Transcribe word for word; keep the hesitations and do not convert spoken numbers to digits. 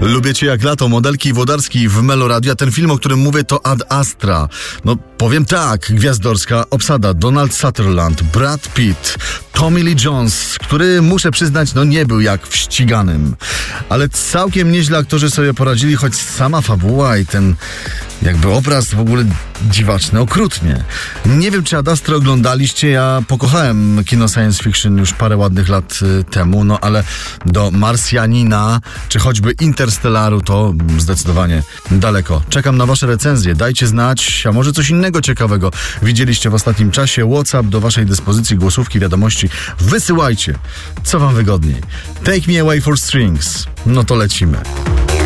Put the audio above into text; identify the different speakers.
Speaker 1: Lubię cię jak lato, Modelki i Włodarski w Meloradio, a ten film, o którym mówię, to Ad Astra. No, powiem tak, gwiazdorska obsada: Donald Sutherland, Brad Pitt, Tommy Lee Jones, który, muszę przyznać, no nie był jak w Ściganym. Ale całkiem nieźle aktorzy sobie poradzili, choć sama fabuła i ten jakby obraz w ogóle dziwaczny, okrutnie. Nie wiem, czy Ad Astra oglądaliście, ja pokochałem kino science fiction już parę ładnych lat y, temu, no ale do Marsjanina, czy choćby Interstellaru to zdecydowanie daleko. Czekam na wasze recenzje, dajcie znać, a może coś innego ciekawego widzieliście w ostatnim czasie. WhatsApp do waszej dyspozycji, głosówki, wiadomości. Wysyłajcie, co wam wygodniej. Take me away for strings. No to lecimy.